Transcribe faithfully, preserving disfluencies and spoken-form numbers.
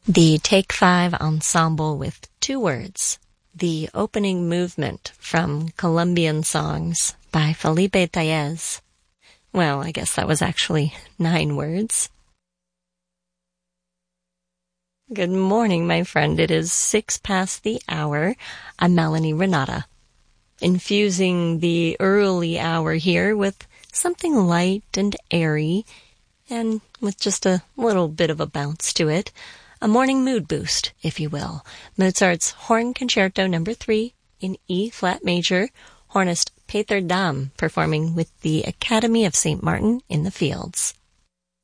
The Take Five Ensemble with Two Words. The opening movement from Colombian Songs by Felipe Tellez. Well, I guess that was actually nine words. Good morning, my friend. It is six past the hour. I'm Melanie Renata, infusing the early hour here with something light and airy, and with just a little bit of a bounce to it. A morning mood boost, if you will. Mozart's Horn Concerto Number three in E-flat major, hornist Peter Dam performing with the Academy of Saint Martin in the Fields.